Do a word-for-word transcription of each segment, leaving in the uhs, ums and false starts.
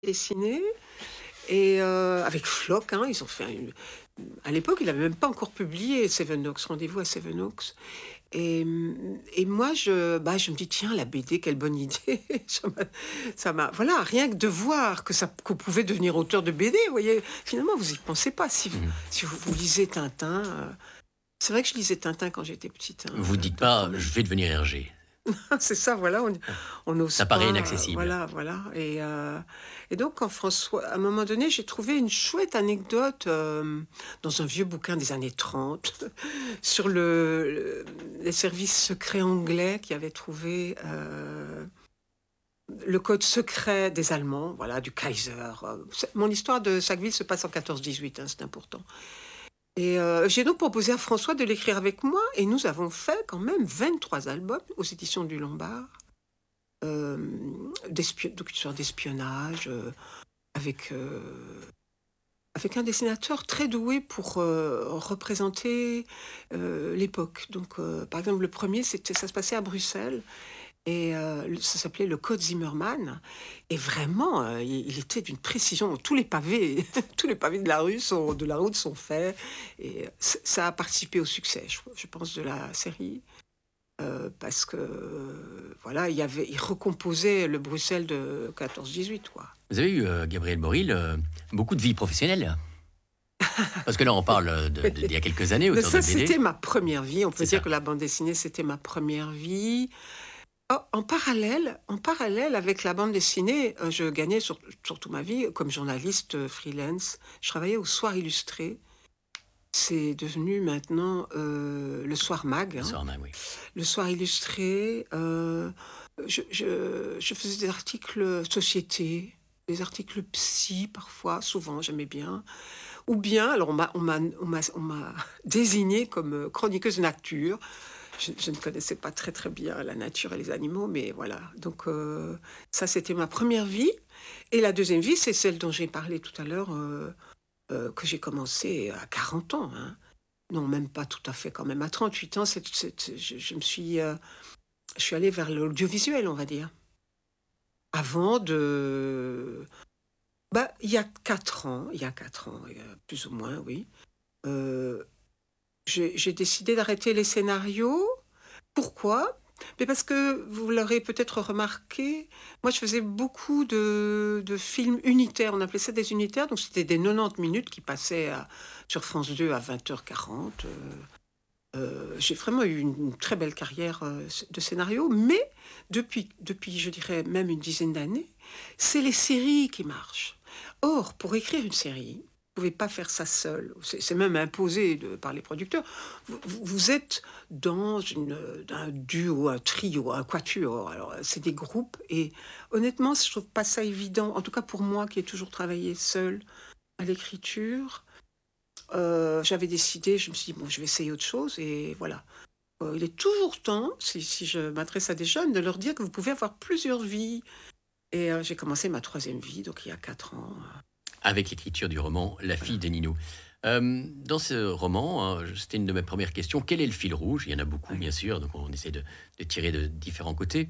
dessiné et heu, avec Flock, hein, ils ont fait une à l'époque, il avait même pas encore publié Sevenoaks, Rendez-vous à Sevenoaks et mmh et moi je bah, je me dis: «Tiens la B D, quelle bonne idée!» ça m'a ça m'a voilà, rien que de voir que ça qu'on pouvait devenir auteur de B D, vous voyez? Finalement, vous y pensez pas si vous Mmh. si vous vous lisez Tintin, heu, c'est vrai que je lisais Tintin quand j'étais petite, hein, Vous heu, dites donc quand pas: même. «Je vais devenir Hergé». C'est ça, voilà, on Ouais. on n'ose Ça paraît pas, heu, inaccessible. voilà, voilà et heu et donc quand François à un moment donné, j'ai trouvé une chouette anecdote, hem, dans un vieux bouquin des années trente sur le le les services secrets anglais qui avaient trouvé, heu, le code secret des Allemands, voilà, du Kaiser, heu, c'est mon histoire de Sackville se passe en quatorze dix-huit, hein, c'est important et heu, j'ai donc proposé à François de l'écrire avec moi et nous avons fait quand même vingt-trois albums aux éditions du Lombard. Hem, d'espio donc une sorte d'espionnage, heu, avec, heu, avec un dessinateur très doué pour, heu, représenter, heu, l'époque. Donc, heu, par exemple, le premier, c'était ça se passait à Bruxelles et heu, le ça s'appelait le code Zimmermann et vraiment, heu, il il était d'une précision. Tous les pavés tous les pavés de la rue sont de la route sont faits et ç ça a participé au succès, je je pense, de la série. Heu, parce que, heu, voilà, il y avait il recomposait le Bruxelles de quatorze dix-huit, quoi. Vous avez eu, heu, Gabriel Borill, heu, beaucoup de vie professionnelle? Parce que là, on parle, heu, de de d'il y a quelques années, Mais auteur de ça, B D. c'était ma première vie. On C'est peut dire ça. que la bande dessinée, c'était ma première vie. Oh, en parallèle en parallèle avec la bande dessinée, heu, je gagnais sur surtout ma vie comme journaliste, heu, freelance. Je travaillais au Soir illustré. C'est devenu maintenant, heu, le Soir Mag, Le hein. Soir Mag, oui. Le Soir illustré, heu, je je je faisais des articles société, des articles psy parfois, souvent, j'aimais bien. Ou bien alors on m'a on m'a on m'a on m'a désignée comme, heu, chroniqueuse nature. Je je ne connaissais pas très, très bien la nature et les animaux, mais voilà. Donc, heu, ça, c'était ma première vie et la deuxième vie, c'est celle dont j'ai parlé tout à l'heure, heu heu, que j'ai commencé à quarante ans, hein. Non, même pas tout à fait quand même. À trente-huit ans, cette cette je je me suis, heu, je suis allée vers l'audiovisuel, on va dire. Avant de bah, il y a quatre ans il y a quatre ans, heu, plus ou moins, oui, heu, j'ai j'ai décidé d'arrêter les scénarios. Pourquoi? Beh, parce que vous l'aurez peut-être remarqué, moi je faisais beaucoup de de films unitaires. On appelait ça des unitaires, donc c'était des nonante minutes qui passaient à sur France deux à vingt heures quarante, heu heu, j'ai vraiment eu une une très belle carrière, heu, sc de scénario, mais depuis depuis, je dirais, même une dizaine d'années, c'est les séries qui marchent. Or, pour écrire une série, vous pouvez pas faire ça seul. C'est c'est même imposé de par les producteurs. Vous vous vous êtes dans une, heu, un duo, un trio, un quatuor. Alors, heu, c'est des groupes et honnêtement, je trouve pas ça évident, en tout cas pour moi qui ai toujours travaillé seule à l'écriture. Heu, j'avais décidé, je me suis dit: «Bon, je vais essayer autre chose» et voilà. Heu, il est toujours temps, si si je m'adresse à des jeunes, de leur dire que vous pouvez avoir plusieurs vies et heu, j'ai commencé ma troisième vie, donc il y a quatre ans, heu Avec l'écriture du roman La fille voilà. de Nino. Hem, dans ce roman, hein, c'était une de mes premières questions, quel est le fil rouge? Il y en a beaucoup, Ouais. bien sûr, donc on essaie de de tirer de différents côtés.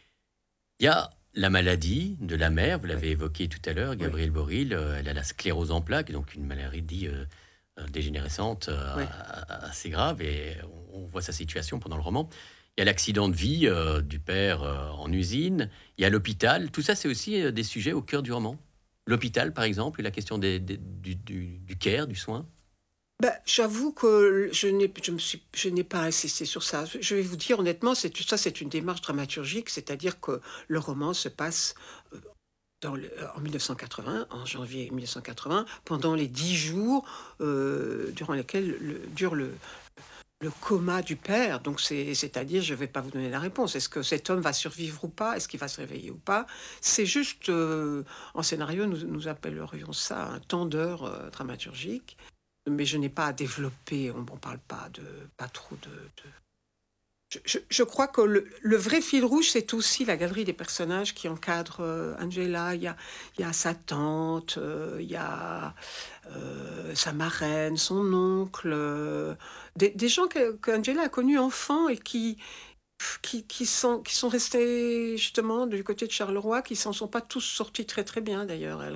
Il y a la maladie de la mère, vous Ouais. l'avez évoqué tout à l'heure, Oui. Gabrielle Borill, heu, elle a la sclérose en plaques, donc une maladie, heu heu, dégénérescente, heu, Ouais. a a assez grave et on on voit sa situation pendant le roman. Il y a l'accident de vie, heu, du père, heu, en usine. Il y a l'hôpital. Tout ça, c'est aussi, heu, des sujets au cœur du roman? L'hôpital, par exemple, et la question des des du du du care, du soin? Bah, j'avoue que je n'ai je me suis je n'ai pas insisté sur ça. Je je vais vous dire honnêtement, c'est tout ça, c'est une démarche dramaturgique, c'est-à-dire que le roman se passe, heu, dans le en mille neuf cent quatre-vingts, en janvier mille neuf cent quatre-vingts, pendant les dix jours, heu, durant lesquels le dure le le coma du père. Donc c'est c'est-à-dire, je vais pas vous donner la réponse. Est-ce que cet homme va survivre ou pas? Est-ce qu'il va se réveiller ou pas? C'est juste, heu, en scénario, nous nous appellerions ça un temps d'heure, heu, dramaturgique. Mais je n'ai pas à développer, on on parle pas de pas trop de de je je je crois que le le vrai fil rouge, c'est aussi la galerie des personnages qui encadrent, heu, Angela. Il y a il y a sa tante, heu, il y a, heu, sa marraine, son oncle, heu, des des gens que qu'Angela a connus enfant et qui Pff, qui qui sont qui sont restés justement du côté de Charleroi, qui s'en sont pas tous sortis très, très bien d'ailleurs.